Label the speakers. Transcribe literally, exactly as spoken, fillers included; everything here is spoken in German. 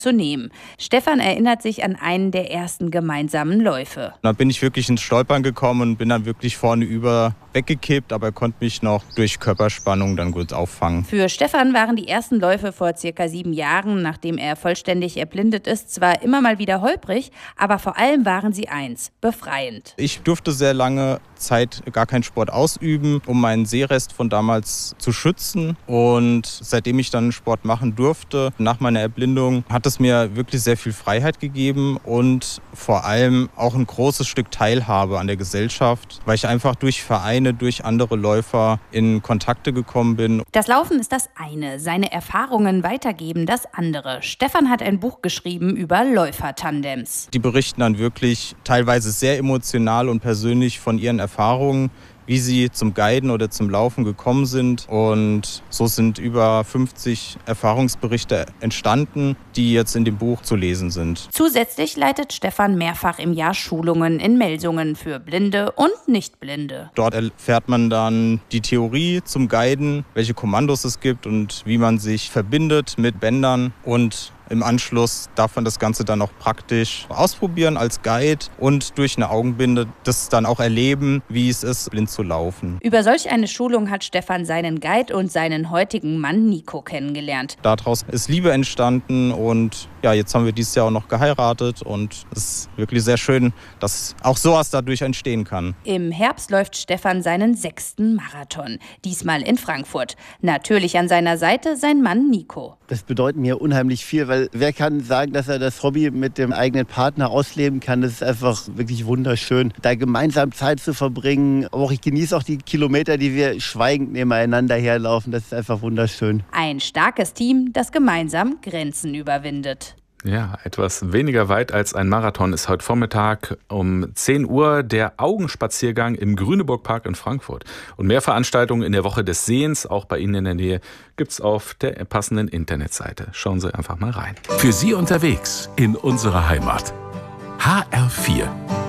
Speaker 1: zu nehmen. Stefan erinnert sich an einen der ersten gemeinsamen Läufe.
Speaker 2: Da bin ich wirklich ins Stolpern gekommen und bin dann wirklich vorne über weggekippt, aber konnte mich noch durch Körperspannung dann gut auffangen.
Speaker 1: Für Stefan waren die ersten Läufe vor circa sieben Jahren, nachdem er vollständig erblindet ist, zwar immer mal wieder holprig, aber vor allem waren sie eins: befreiend.
Speaker 2: Ich durfte sehr lange Zeit gar keinen Sport ausüben, um meinen Sehrest von damals zu schützen. Und seitdem ich dann Sport machen durfte, nach meiner Erblindung, hat es mir wirklich sehr viel Freiheit gegeben und vor allem auch ein großes Stück Teilhabe an der Gesellschaft, weil ich einfach durch Vereine, durch andere Läufer in Kontakte gekommen bin.
Speaker 1: Das Laufen ist das eine, seine Erfahrungen weitergeben das andere. Stefan hat ein Buch geschrieben über Läufertandems.
Speaker 2: Die berichten dann wirklich teilweise sehr emotional und persönlich von ihren Erfahrungen, wie sie zum Guiden oder zum Laufen gekommen sind. Und so sind über fünfzig Erfahrungsberichte entstanden, die jetzt in dem Buch zu lesen sind.
Speaker 1: Zusätzlich leitet Stefan mehrfach im Jahr Schulungen in Melsungen für Blinde und Nichtblinde.
Speaker 2: Dort erfährt man dann die Theorie zum Guiden, welche Kommandos es gibt und wie man sich verbindet mit Bändern. Und im Anschluss darf man das Ganze dann auch praktisch ausprobieren als Guide und durch eine Augenbinde das dann auch erleben, wie es ist, blind zu laufen.
Speaker 1: Über solch eine Schulung hat Stefan seinen Guide und seinen heutigen Mann Nico kennengelernt.
Speaker 2: Daraus ist Liebe entstanden und ja, jetzt haben wir dieses Jahr auch noch geheiratet und es ist wirklich sehr schön, dass auch sowas dadurch entstehen kann.
Speaker 1: Im Herbst läuft Stefan seinen sechsten Marathon, diesmal in Frankfurt. Natürlich an seiner Seite sein Mann Nico.
Speaker 3: Das bedeutet mir unheimlich viel, weil wer kann sagen, dass er das Hobby mit dem eigenen Partner ausleben kann? Das ist einfach wirklich wunderschön, da gemeinsam Zeit zu verbringen. Aber auch ich genieße auch die Kilometer, die wir schweigend nebeneinander herlaufen. Das ist einfach wunderschön.
Speaker 1: Ein starkes Team, das gemeinsam Grenzen überwindet.
Speaker 4: Ja, etwas weniger weit als ein Marathon ist heute Vormittag um zehn Uhr der Augenspaziergang im Grüneburg-Park in Frankfurt. Und mehr Veranstaltungen in der Woche des Sehens, auch bei Ihnen in der Nähe, gibt's auf der passenden Internetseite. Schauen Sie einfach mal rein.
Speaker 5: Für Sie unterwegs in unserer Heimat. H R vier.